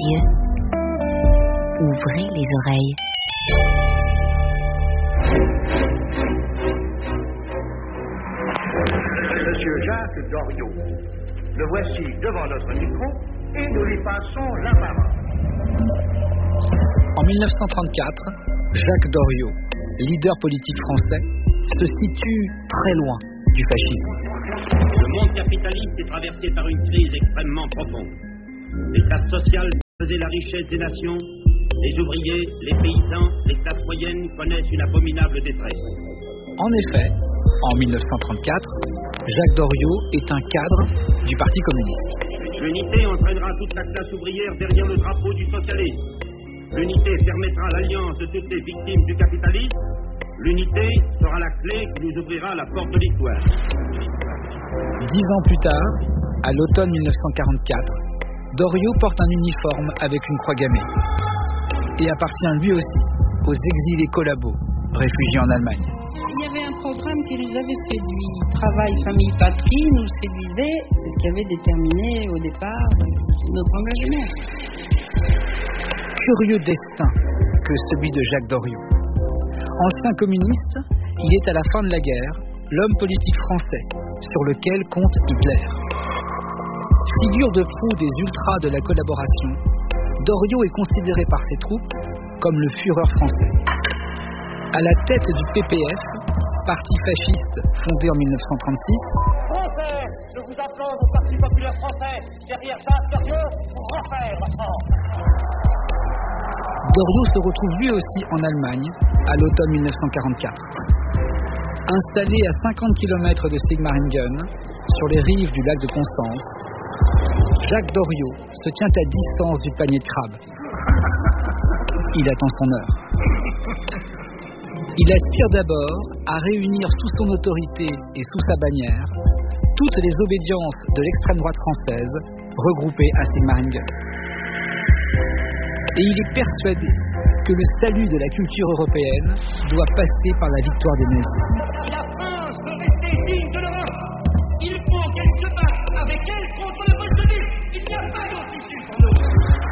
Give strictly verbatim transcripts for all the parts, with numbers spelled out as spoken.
yeux. Ouvrez les oreilles. Monsieur Jacques Doriot, le voici devant notre micro et nous lui passons la parole. En mille neuf cent trente-quatre, Jacques Doriot, leader politique français, se situe très loin du fascisme. Le monde capitaliste est traversé par une crise extrêmement profonde. Les classes sociales faisaient la richesse des nations. Les ouvriers, les paysans, les classes moyennes connaissent une abominable détresse. En effet, en mille neuf cent trente-quatre, Jacques Doriot est un cadre du Parti communiste. L'unité entraînera toute la classe ouvrière derrière le drapeau du socialisme. L'unité permettra l'alliance de toutes les victimes du capitalisme. L'unité sera la clé qui nous ouvrira la porte de l'histoire. Dix ans plus tard, à l'automne mille neuf cent quarante-quatre, Doriot porte un uniforme avec une croix gammée et appartient lui aussi aux exilés collabos réfugiés en Allemagne. Il y avait un programme qui nous avait séduit. Travail, famille, patrie nous séduisait. C'est ce qui avait déterminé au départ notre engagement. Curieux destin que celui de Jacques Doriot. Ancien communiste, il est à la fin de la guerre l'homme politique français sur lequel compte Hitler. Figure de proue des ultras de la collaboration, Doriot est considéré par ses troupes comme le Führer français. À la tête du P P F, parti fasciste fondé en mille neuf cent trente-six, Français, je vous appelle au Parti populaire français, derrière Jacques Doriot, pour refaire la France. Doriot se retrouve lui aussi en Allemagne à l'automne mille neuf cent quarante-quatre. Installé à cinquante kilomètres de Sigmaringen, sur les rives du lac de Constance, Jacques Doriot se tient à distance du panier de crabes. Il attend son heure. Il aspire d'abord à réunir sous son autorité et sous sa bannière toutes les obédiences de l'extrême droite française regroupées à Sigmaringen. Et il est persuadé que le salut de la culture européenne doit passer par la victoire des nazis. Si la France veut rester digne de l'Europe, il faut qu'elle se batte avec elle contre le bolchevisme. Il n'y a pas d'autre issue pour nous.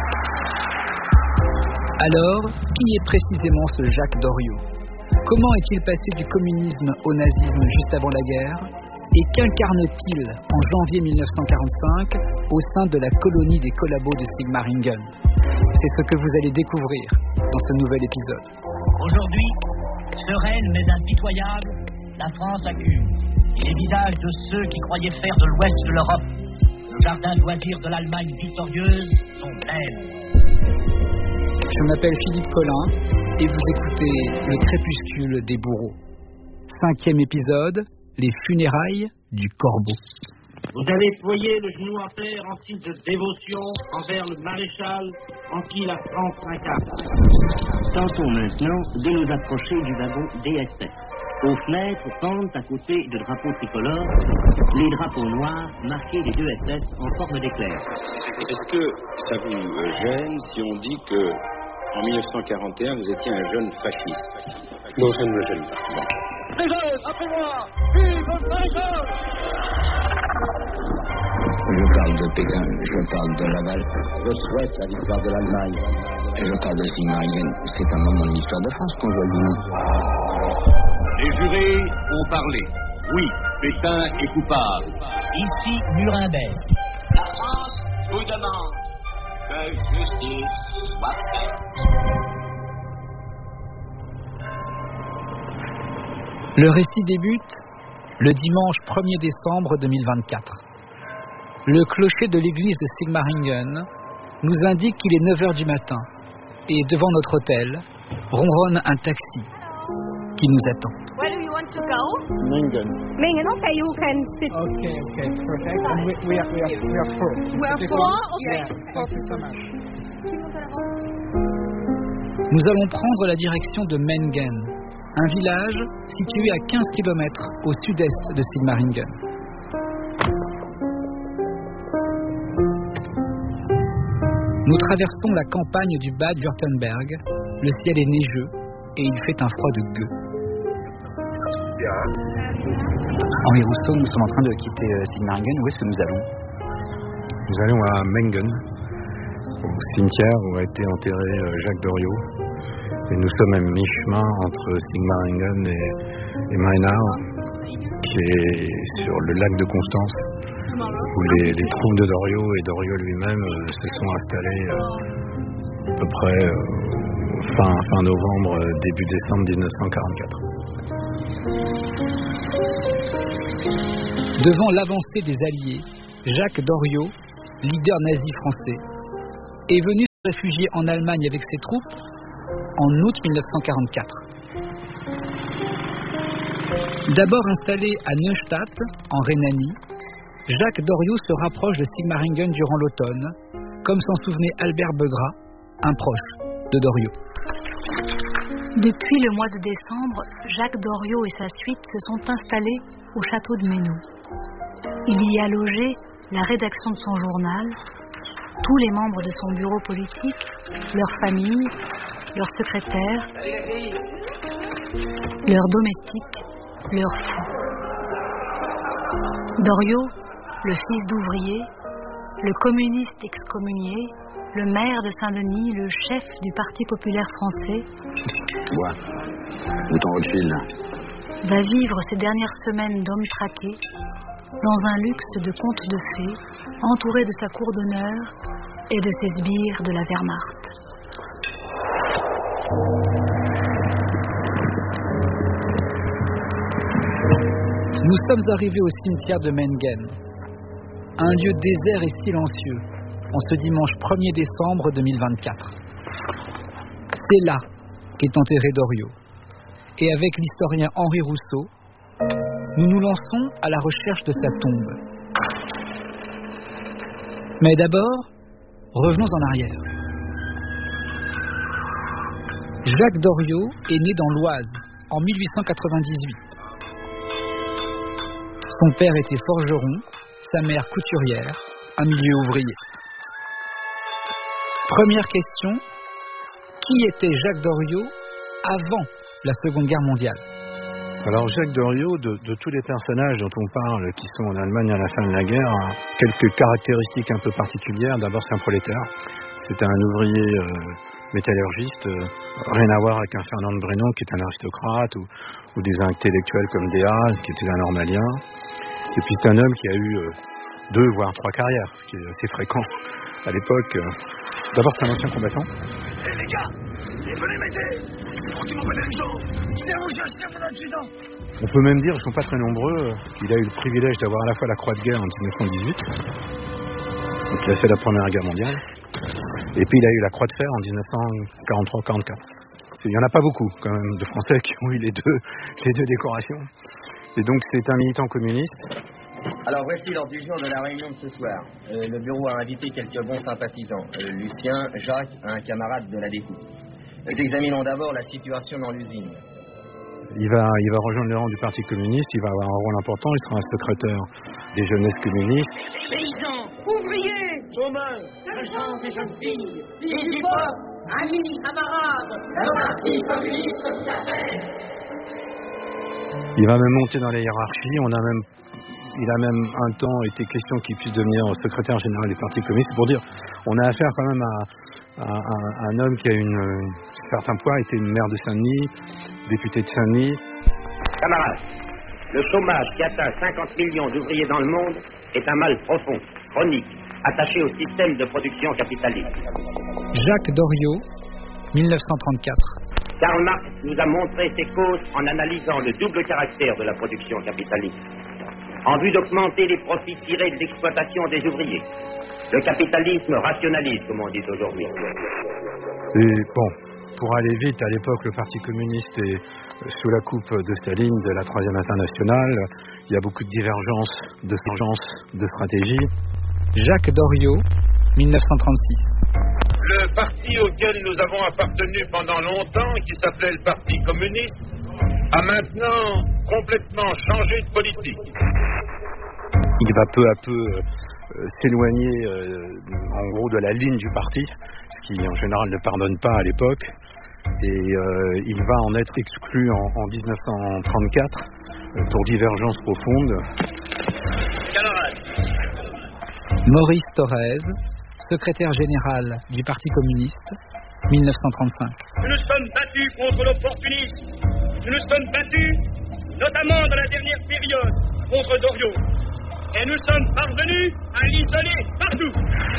Alors, qui est précisément ce Jacques Doriot ? Comment est-il passé du communisme au nazisme juste avant la guerre ? Et qu'incarne-t-il en janvier mille neuf cent quarante-cinq au sein de la colonie des collabos de Sigmaringen ? C'est ce que vous allez découvrir dans ce nouvel épisode. Aujourd'hui, sereine mais impitoyable, la France accuse. Et les visages de ceux qui croyaient faire de l'ouest de l'Europe le jardin de loisirs de l'Allemagne victorieuse sont blêmes. Je m'appelle Philippe Collin et vous écoutez Le Crépuscule des bourreaux. Cinquième épisode, les funérailles du corbeau. Vous avez ployé le genou en terre en signe de dévotion envers le maréchal en qui la France s'incarne. Tentons maintenant de nous approcher du wagon D S F. Aux fenêtres pendent à côté de drapeaux tricolores les drapeaux noirs marqués des deux S S en forme d'éclair. Est-ce que ça vous gêne si on dit que en mille neuf cent quarante et un vous étiez un jeune fasciste? Non, ça ne me gêne pas. Bon. Les jeunes, après moi, vive le maréchal! Je parle de Pékin, je parle de Laval. Je souhaite la victoire de l'Allemagne. Je parle de Sigmaringen. C'est un moment de l'histoire de France qu'on voit du nom. Les jurés ont parlé. Oui, Pétain est coupable. Ici, Nuremberg. La France vous demande que justice soit faite. Le récit débute le dimanche premier décembre deux mille vingt-quatre. Le clocher de l'église de Sigmaringen nous indique qu'il est neuf heures du matin et devant notre hôtel ronronne un taxi qui nous attend. Where do you want to go? Mengen. Mengen, okay, you can sit. Okay, okay, perfect. And we, we, are, we, are, we are four. We are four? Okay. Yeah, thank you so much. Nous allons prendre la direction de Mengen, un village situé à quinze kilomètres au sud-est de Sigmaringen. Nous traversons la campagne du Bade-Württemberg, le ciel est neigeux et il fait un froid de gueux. Henri Rousseau, nous sommes en train de quitter Sigmaringen. Où est-ce que nous allons? Nous allons à Mengen, au cimetière où a été enterré Jacques Doriot. Et nous sommes à mi-chemin entre Sigmaringen et, et Mainau, qui est sur le lac de Constance, où les, les troupes de Doriot et Doriot lui-même euh, se sont installés euh, à peu près euh, fin, fin novembre, euh, début décembre dix-neuf cent quarante-quatre. Devant l'avancée des Alliés, Jacques Doriot, leader nazi français, est venu se réfugier en Allemagne avec ses troupes en août dix-neuf cent quarante-quatre. D'abord installé à Neustadt, en Rhénanie, Jacques Doriot se rapproche de Sigmaringen durant l'automne, comme s'en souvenait Albert Begrat, un proche de Doriot. Depuis le mois de décembre, Jacques Doriot et sa suite se sont installés au château de Menou. Il y a logé la rédaction de son journal, tous les membres de son bureau politique, leurs familles, leurs secrétaires, leurs domestiques, leurs fous. Doriot, le fils d'ouvrier, le communiste excommunié, le maire de Saint-Denis, le chef du Parti populaire français, ouais. Mouton Rothschild. va vivre ces dernières semaines d'hommes traqués dans un luxe de contes de fées, entouré de sa cour d'honneur et de ses sbires de la Wehrmacht. Nous sommes arrivés au cimetière de Mengen, un lieu désert et silencieux, en ce dimanche premier décembre deux mille vingt-quatre. C'est là qu'est enterré Doriot. Et avec l'historien Henri Rousseau, nous nous lançons à la recherche de sa tombe. Mais d'abord, revenons en arrière. Jacques Doriot est né dans l'Oise en mille huit cent quatre-vingt-dix-huit. Son père était forgeron, sa mère couturière, un milieu ouvrier. Première question, qui était Jacques Doriot avant la Seconde Guerre mondiale? Alors Jacques Doriot, de, de tous les personnages dont on parle, qui sont en Allemagne à la fin de la guerre, a quelques caractéristiques un peu particulières. D'abord, c'est un prolétaire. C'était un ouvrier euh, métallurgiste, euh, rien à voir avec un Fernand de Brennan qui est un aristocrate, ou, ou des intellectuels comme Déa, qui était un normalien. Et puis c'est un homme qui a eu euh, deux voire trois carrières, ce qui est assez fréquent à l'époque. D'abord, c'est un ancien combattant. Hé hey, les gars, venez m'aider. Faut qu'ils m'en une jambe. Il est rouge, je pendant dix ans. On peut même dire, ils ne sont pas très nombreux, qu'il a eu le privilège d'avoir à la fois la Croix de guerre en dix-neuf cent dix-huit, donc il a fait la Première Guerre mondiale, et puis il a eu la Croix de fer en dix-neuf cent quarante-trois quarante-quatre. Il n'y en a pas beaucoup, quand même, de Français qui ont eu les deux, les deux décorations. Et donc c'est un militant communiste. Alors voici l'ordre du jour de la réunion de ce soir. Euh, le bureau a invité quelques bons sympathisants. Euh, Lucien, Jacques, un camarade de la découpe. Nous examinons d'abord la situation dans l'usine. Il va, il va rejoindre le rang du Parti communiste, il va avoir un rôle important, il sera un secrétaire des jeunesses communistes. Paysans, ouvriers, chômeurs, jeunes et jeunes filles, hip hop, amis, camarades, le Parti communiste s'appelle. Il va même monter dans les hiérarchies, on a même, il a même un temps été question qu'il puisse devenir secrétaire général du Parti communiste. Pour dire, on a affaire quand même à, à, à, à un homme qui a une, un certain poids, était une maire de Saint-Denis, député de Saint-Denis. Camarades, le chômage qui atteint cinquante millions d'ouvriers dans le monde est un mal profond, chronique, attaché au système de production capitaliste. Jacques Doriot, dix-neuf cent trente-quatre. Karl Marx nous a montré ses causes en analysant le double caractère de la production capitaliste, en vue d'augmenter les profits tirés de l'exploitation des ouvriers. Le capitalisme rationalise, comme on dit aujourd'hui. Et bon, pour aller vite, à l'époque, le Parti communiste est sous la coupe de Staline, de la Troisième Internationale. Il y a beaucoup de divergences, de divergences de stratégie. Jacques Doriot, dix-neuf cent trente-six. Le parti auquel nous avons appartenu pendant longtemps, qui s'appelait le Parti communiste, a maintenant complètement changé de politique. Il va peu à peu euh, s'éloigner euh, en gros de la ligne du parti, ce qui en général ne pardonne pas à l'époque, et euh, il va en être exclu en, en dix-neuf cent trente-quatre euh, pour divergences profondes. Camarades, Maurice Thorez, secrétaire général du Parti communiste, mille neuf cent trente-cinq. Nous nous sommes battus contre l'opportunisme. Nous nous sommes battus, notamment dans la dernière période, contre Doriot. Et nous sommes parvenus à l'isoler partout.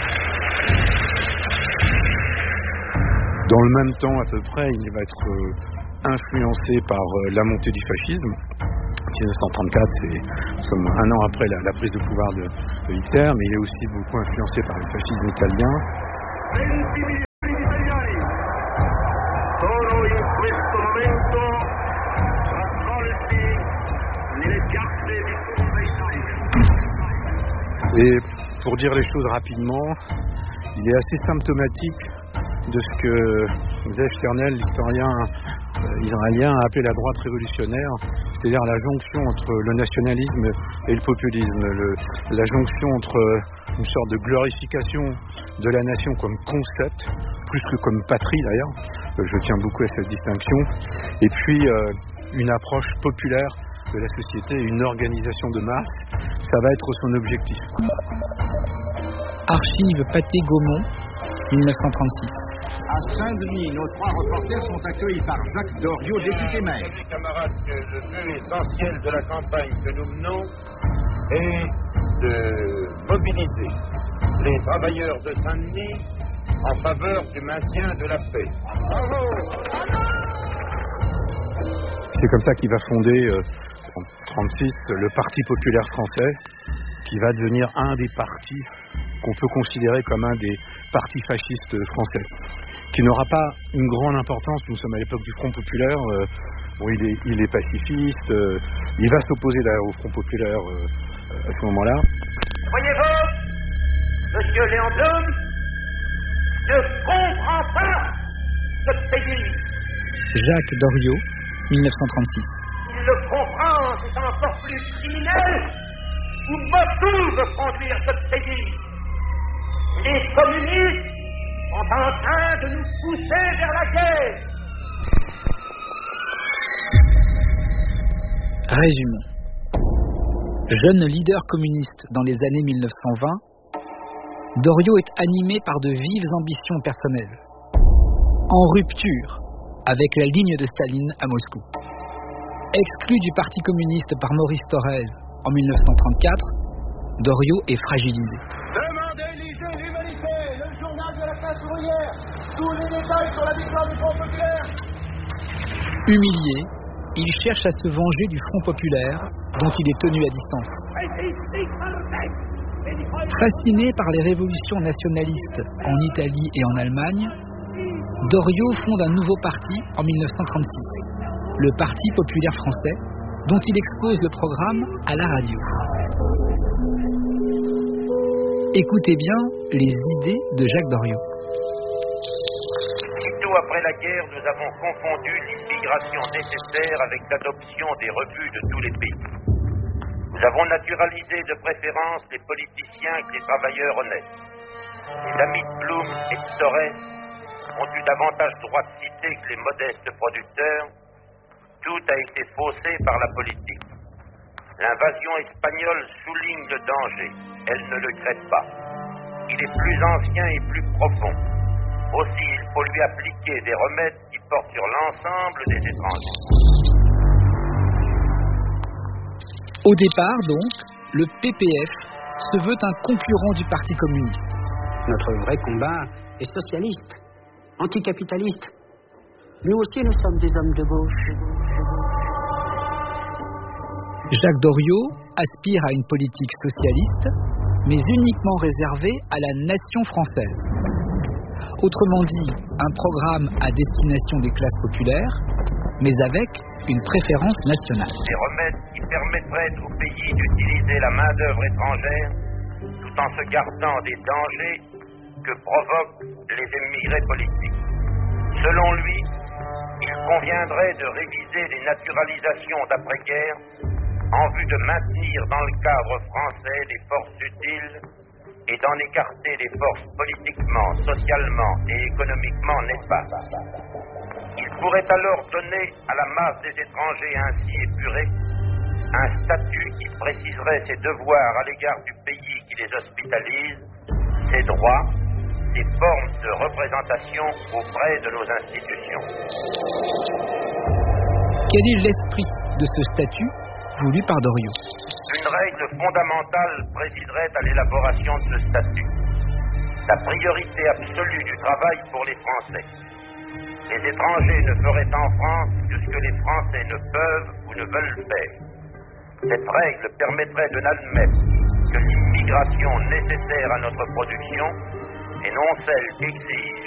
Dans le même temps, à peu près, il va être euh, influencé par euh, la montée du fascisme. mille neuf cent trente-quatre, c'est nous sommes un an après la, la prise de pouvoir de, de Hitler, mais il est aussi beaucoup influencé par le fascisme italien. Et pour dire les choses rapidement, il est assez symptomatique de ce que Zeev Sternel, l'historien euh, israélien, a appelé la droite révolutionnaire, c'est-à-dire la jonction entre le nationalisme et le populisme, le, la jonction entre une sorte de glorification de la nation comme concept, plus que comme patrie d'ailleurs, euh, je tiens beaucoup à cette distinction, et puis euh, une approche populaire de la société, une organisation de masse, ça va être son objectif. Archives Pathé-Gaumont, mille neuf cent trente-six. À Saint-Denis, nos trois reporters sont accueillis par Jacques Doriot, député maire. Mes camarades, que le but essentiel de la campagne que nous menons est de mobiliser les travailleurs de Saint-Denis en faveur du maintien de la paix. Bravo! C'est comme ça qu'il va fonder euh, en trente-six le Parti populaire français, qui va devenir un des partis qu'on peut considérer comme un des partis fascistes français, qui n'aura pas une grande importance. Nous sommes à l'époque du Front populaire. Euh, bon, il est, il est pacifiste. Euh, il va s'opposer d'ailleurs au Front populaire euh, à ce moment-là. Voyez-vous, Monsieur Léon Blum ne comprend pas ce pays. Jacques Doriot, mille neuf cent trente-six. Il le comprend, c'est encore plus criminel. Où Moscou veut conduire ce pays. Les communistes sont en train de nous pousser vers la guerre. Résumons. Jeune leader communiste dans les années mille neuf cent vingt, Doriot est animé par de vives ambitions personnelles, en rupture avec la ligne de Staline à Moscou. Exclu du Parti communiste par Maurice Thorez en mille neuf cent trente-quatre, Doriot est fragilisé. Demandez l'I G, l'humanité, le journal de la classe ouvrière, tous les détails sur la victoire du Front populaire. Humilié, il cherche à se venger du Front populaire dont il est tenu à distance. Fasciné par les révolutions nationalistes en Italie et en Allemagne, Doriot fonde un nouveau parti en mille neuf cent trente-six, le Parti populaire français, dont il expose le programme à la radio. Écoutez bien les idées de Jacques Doriot. Sitôt après la guerre, nous avons confondu l'immigration nécessaire avec l'adoption des revues de tous les pays. Nous avons naturalisé de préférence les politiciens que les travailleurs honnêtes. Les amis de Blum et de Thorez ont eu davantage droit de citer que les modestes producteurs. Tout a été faussé par la politique. L'invasion espagnole souligne le danger. Elle ne le crée pas. Il est plus ancien et plus profond. Aussi, il faut lui appliquer des remèdes qui portent sur l'ensemble des étrangers. Au départ, donc, le P P F se veut un concurrent du Parti communiste. Notre vrai combat est socialiste, anticapitaliste. Nous aussi, nous sommes des hommes de gauche. Jacques Doriot aspire à une politique socialiste, mais uniquement réservée à la nation française. Autrement dit, un programme à destination des classes populaires, mais avec une préférence nationale. Des remèdes qui permettraient au pays d'utiliser la main-d'œuvre étrangère tout en se gardant des dangers que provoquent les émigrés politiques. Selon lui, il conviendrait de réviser les naturalisations d'après-guerre en vue de maintenir dans le cadre français les forces utiles et d'en écarter les forces politiquement, socialement et économiquement néfastes. Il pourrait alors donner à la masse des étrangers ainsi épurés un statut qui préciserait ses devoirs à l'égard du pays qui les hospitalise, ses droits des formes de représentation auprès de nos institutions. Quel est l'esprit de ce statut voulu par Doriot? Une règle fondamentale présiderait à l'élaboration de ce statut. La priorité absolue du travail pour les Français. Les étrangers ne feraient en France que ce que les Français ne peuvent ou ne veulent faire. Cette règle permettrait de n'admettre que l'immigration nécessaire à notre production et non celle qu'exige